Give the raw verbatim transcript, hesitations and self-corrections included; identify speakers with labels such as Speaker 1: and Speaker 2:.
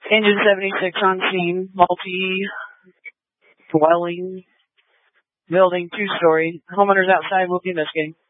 Speaker 1: Engine seventy-six on scene, multi-dwelling building, two-story. Homeowners outside will be investigating.